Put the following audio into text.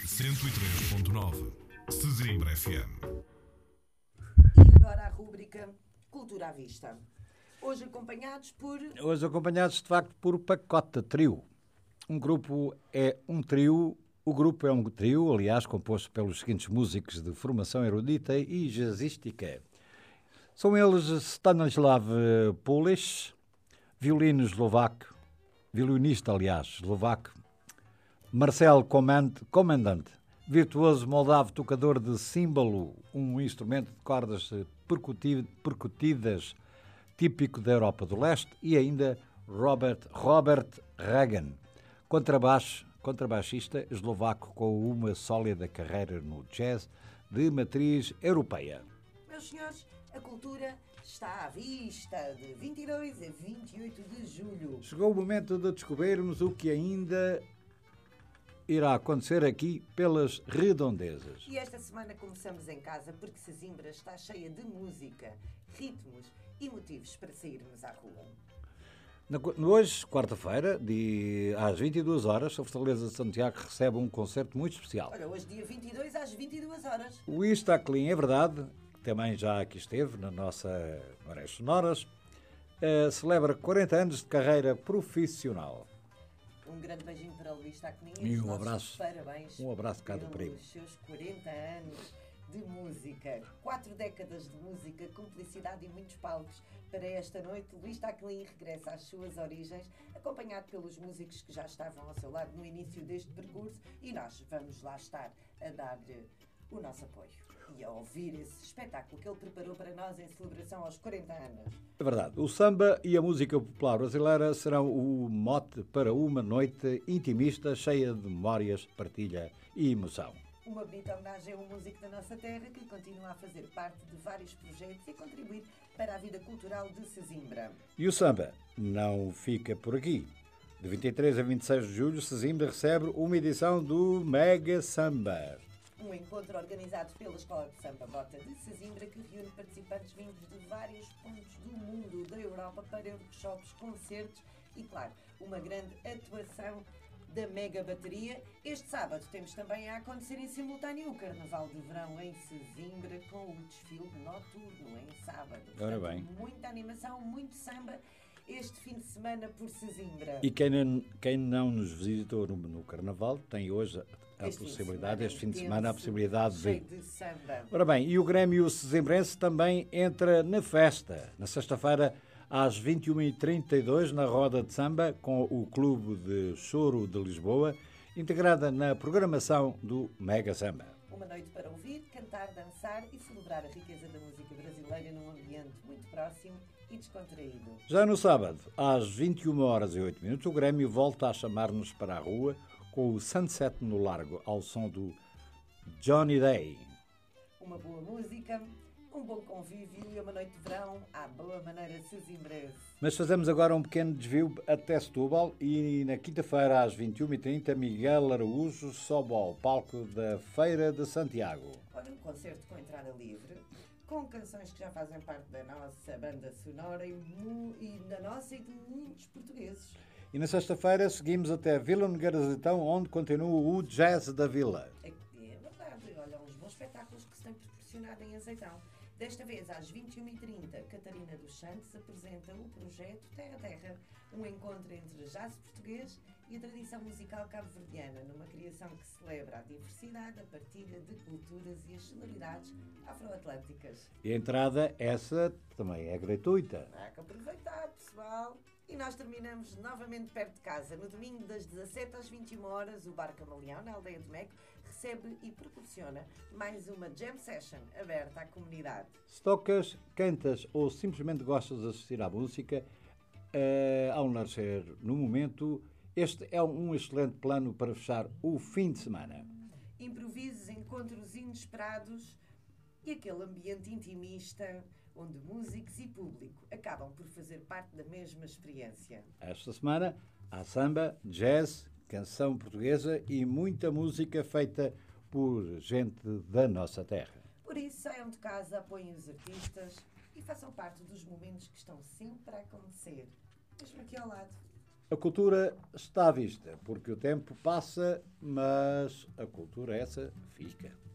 103.9 Sesimbra FM. E agora a rúbrica Cultura à Vista. Hoje acompanhados, de facto, por Pacote Trio. O grupo é um trio, aliás, composto pelos seguintes músicos de formação erudita e jazzística. São eles Stanislav Polish, violinista eslovaco, Marcel Comandante, virtuoso moldavo tocador de címbalo, um instrumento de cordas percutidas típico da Europa do Leste, e ainda Robert Regan, contrabaixista eslovaco com uma sólida carreira no jazz de matriz europeia. Meus senhores, a cultura está à vista de 22 a 28 de julho. Chegou o momento de descobrirmos o que ainda irá acontecer aqui pelas redondezas. E esta semana começamos em casa porque Sesimbra está cheia de música, ritmos e motivos para sairmos à rua. Hoje, quarta-feira, às 22 horas, a Fortaleza de Santiago recebe um concerto muito especial. Olha, hoje dia 22 às 22 horas. O Está Clean, é verdade, que também já aqui esteve na nossa Marés Sonoras, celebra 40 anos de carreira profissional. Um grande beijinho para o Luís Taclin e um abraço. Parabéns. Um abraço cá do primo. Pelos seus 40 anos de música. 4 décadas de música, cumplicidade e muitos palcos. Para esta noite, Luís Taclin regressa às suas origens, acompanhado pelos músicos que já estavam ao seu lado no início deste percurso, e nós vamos lá estar a dar-lhe o nosso apoio e a ouvir esse espetáculo que ele preparou para nós em celebração aos 40 anos. É verdade. O samba e a música popular brasileira serão o mote para uma noite intimista, cheia de memórias, partilha e emoção. Uma bonita homenagem a um músico da nossa terra que continua a fazer parte de vários projetos e contribuir para a vida cultural de Sesimbra. E o samba não fica por aqui. De 23 a 26 de julho, Sesimbra recebe uma edição do Mega Samba. Um encontro organizado pela Escola de Samba Bota de Sesimbra que reúne participantes vindos de vários pontos do mundo, da Europa, para workshops, concertos e, claro, uma grande atuação da Mega Bateria. Este sábado temos também a acontecer em simultâneo o Carnaval de Verão em Sesimbra com o desfile noturno em sábado. Ora bem. Muita animação, muito samba este fim de semana por Sesimbra. E quem não nos visitou no Carnaval tem hoje este fim de semana, a possibilidade de samba. Ora bem, e o Grêmio Sesimbrense também entra na festa. Na sexta-feira, às 21h32, na roda de samba, com o Clube de Choro de Lisboa, integrada na programação do Mega Samba. Uma noite para ouvir, cantar, dançar e celebrar a riqueza da música brasileira num ambiente muito próximo e descontraído. Já no sábado, às 21h08, o Grêmio volta a chamar-nos para a rua com o Sunset no Largo, ao som do Johnny Day. Uma boa música, um bom convívio e uma noite de verão à boa maneira sesimbrense. Mas fazemos agora um pequeno desvio até Setúbal e na quinta-feira às 21h30 Miguel Araújo sobe ao palco da Feira de Santiago. Olha, um concerto com entrada livre, com canções que já fazem parte da nossa banda sonora e da nossa e de muitos portugueses. E na sexta-feira seguimos até Vila Negarazitão, onde continua o Jazz da Vila. É verdade, olha, uns bons espetáculos que se têm proporcionado em Azeitão. Desta vez, às 21h30, Catarina dos Santos apresenta o projeto Terra Terra, um encontro entre jazz português e a tradição musical cabo-verdiana, numa criação que celebra a diversidade, a partilha de culturas e as sonoridades afro-atlânticas. E a entrada, essa também é gratuita. Há que aproveitar, pessoal! E nós terminamos novamente perto de casa. No domingo, das 17 às 21 horas, o Bar Camaleão, na Aldeia de Meco, recebe e proporciona mais uma jam session aberta à comunidade. Se tocas, cantas ou simplesmente gostas de assistir à música, ao nascer no momento, este é um excelente plano para fechar o fim de semana. Improvisos, encontros inesperados e aquele ambiente intimista onde músicos e público acabam por fazer parte da mesma experiência. Esta semana há samba, jazz, canção portuguesa e muita música feita por gente da nossa terra. Por isso, saiam de casa, apoiem os artistas e façam parte dos momentos que estão sempre a acontecer, mesmo aqui ao lado. A cultura está à vista, porque o tempo passa, mas a cultura essa fica.